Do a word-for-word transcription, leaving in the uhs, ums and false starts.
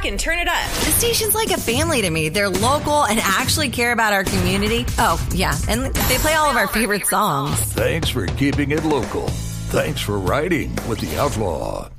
back and turn it up. The station's like a family to me. They're local and actually care about our community. Oh, yeah, and they play all of our favorite songs. Thanks for keeping it local. Thanks for riding with the Outlaw.